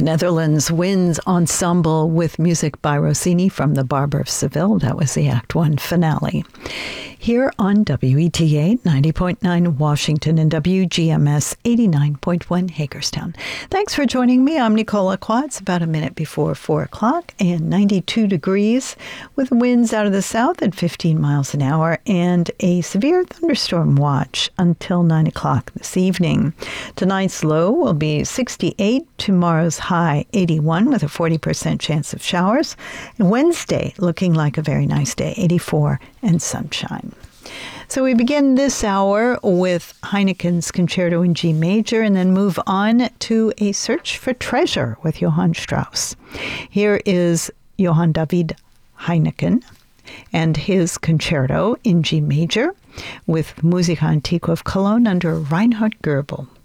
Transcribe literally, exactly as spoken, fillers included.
The Netherlands Winds Ensemble with music by Rossini from The Barber of Seville. That was the Act One finale. Here on W E T A ninety point nine Washington and W G M S eighty-nine point one Hagerstown. Thanks for joining me. I'm Nicola Quatts, about a minute before four o'clock and ninety-two degrees with winds out of the south at fifteen miles an hour and a severe thunderstorm watch until nine o'clock this evening. Tonight's low will be sixty-eight, tomorrow's high eighty-one with a forty percent chance of showers. And Wednesday looking like a very nice day, eighty-four and sunshine. So we begin this hour with Heineken's Concerto in G Major and then move on to A Search for Treasure with Johann Strauss. Here is Johann David Heineken and his Concerto in G Major with Musica Antiqua of Cologne under Reinhard Goebel.